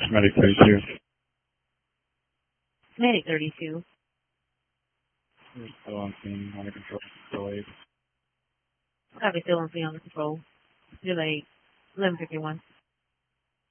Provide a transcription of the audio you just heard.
Medic 32. Medic 32. We're still on scene, under control, delayed. Copy, still on scene under control. Delayed. 11:51.